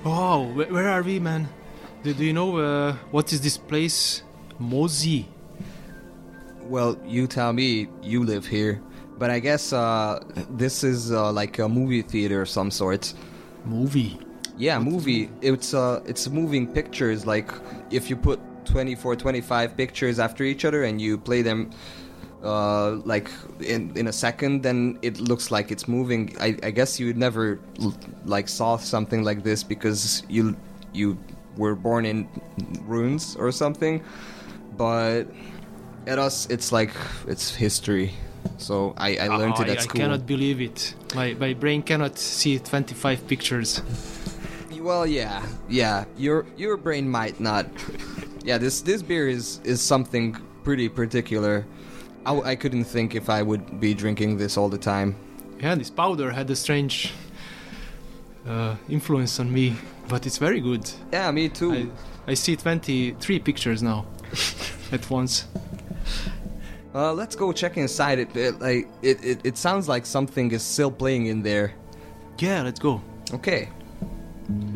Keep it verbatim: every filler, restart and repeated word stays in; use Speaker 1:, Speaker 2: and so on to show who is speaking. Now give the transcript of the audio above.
Speaker 1: Oh, wh- where are we, man? Do, do you know uh, what is this place? Mozi.
Speaker 2: Well, you tell me, you live here. But I guess uh, this is uh, like a movie theater of some sort.
Speaker 1: Movie.
Speaker 2: Yeah,
Speaker 1: What
Speaker 2: movie. It's uh, it's moving pictures. Like if you put twenty-four, twenty-five pictures after each other and you play them uh, like in in a second, then it looks like it's moving. I, I guess you never l- like saw something like this because you you were born in ruins or something. But at us, it's like it's history. So I, I learned
Speaker 1: Oh,
Speaker 2: it
Speaker 1: I,
Speaker 2: at school.
Speaker 1: I cannot believe it. My my brain cannot see twenty-five pictures.
Speaker 2: Well, yeah, yeah. Your your brain might not. Yeah, this this beer is is something pretty particular. I, I couldn't think if I would be drinking this all the time.
Speaker 1: Yeah, this powder had a strange uh, influence on me, but it's very good.
Speaker 2: Yeah, me too.
Speaker 1: I, I see twenty-three pictures now at once.
Speaker 2: Uh, let's go check inside it. It, like it, it, it sounds like something is still playing in there.
Speaker 1: Yeah, let's go.
Speaker 2: Okay.